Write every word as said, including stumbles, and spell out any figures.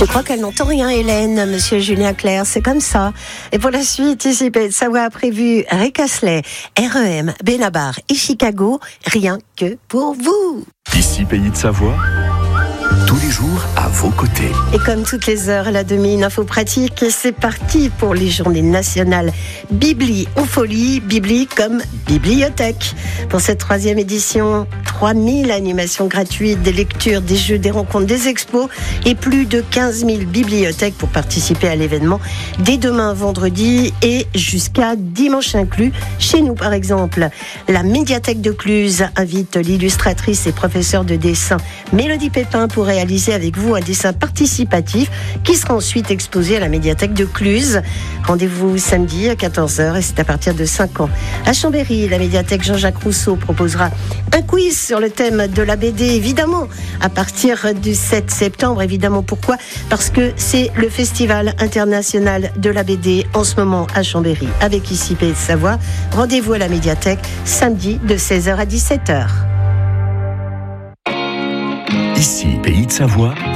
Je crois qu'elle n'entend rien, Hélène, monsieur Julien Clerc, c'est comme ça. Et pour la suite, ici, Pays de Savoie a prévu Rick Astley, R E M, Benabar et Chicago, rien que pour vous. Ici, Pays de Savoie, tous les jours à vos côtés. Et comme toutes les heures, à la demi, une info pratique. Et c'est parti pour les journées nationales Bibli ou folie, Bibli comme bibliothèque. Pour cette troisième édition, trois mille animations gratuites, des lectures, des jeux, des rencontres, des expos et plus de quinze mille bibliothèques pour participer à l'événement dès demain vendredi et jusqu'à dimanche inclus. Chez nous, par exemple, la médiathèque de Cluse invite l'illustratrice et professeure de dessin Mélodie Pépin pour réaliser avec vous un dessin participatif qui sera ensuite exposé à la médiathèque de Cluse. Rendez-vous samedi à quatorze heures et c'est à partir de cinq ans. À Chambéry, la médiathèque Jean-Jacques Rousseau proposera un quiz sur le thème de la B D, évidemment, à partir du sept septembre. Évidemment, pourquoi ? Parce que c'est le Festival international de la B D en ce moment à Chambéry. Avec ici Pays de Savoie, rendez-vous à la médiathèque samedi de seize heures à dix-sept heures. Ici, Pays de Savoie,